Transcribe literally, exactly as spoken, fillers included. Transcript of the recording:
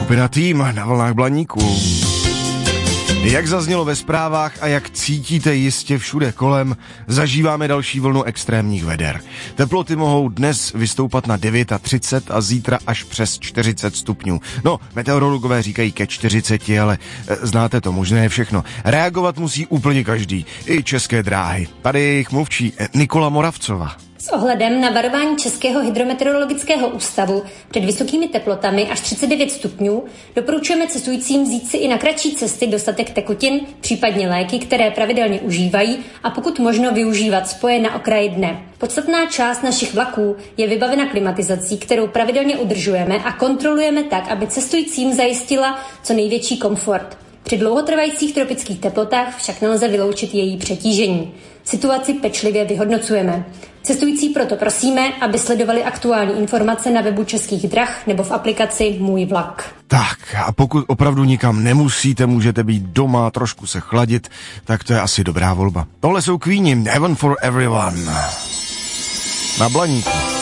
Skupina Tým na vlnách Blaníku. Jak zaznělo ve zprávách a jak cítíte jistě všude kolem, zažíváme další vlnu extrémních veder. Teploty mohou dnes vystoupat na třicet devět a zítra až přes čtyřicet stupňů. No, meteorologové říkají ke čtyřiceti, ale znáte to, možné je všechno. Reagovat musí úplně každý, i České dráhy. Tady je jejich mluvčí Nikola Moravcová. S ohledem na varování Českého hydrometeorologického ústavu před vysokými teplotami až třicet devět stupňů doporučujeme cestujícím vzít si i na kratší cesty dostatek tekutin, případně léky, které pravidelně užívají a pokud možno využívat spoje na okraji dne. Podstatná část našich vlaků je vybavena klimatizací, kterou pravidelně udržujeme a kontrolujeme tak, aby cestujícím zajistila co největší komfort. Při dlouhotrvajících tropických teplotách však nelze vyloučit její přetížení. Situaci pečlivě vyhodnocujeme. Cestující proto prosíme, aby sledovali aktuální informace na webu Českých drah nebo v aplikaci Můj vlak. Tak a pokud opravdu nikam nemusíte, můžete být doma, trošku se chladit, tak to je asi dobrá volba. Tohle jsou Queeni, Heaven for Everyone. Na Blaníku.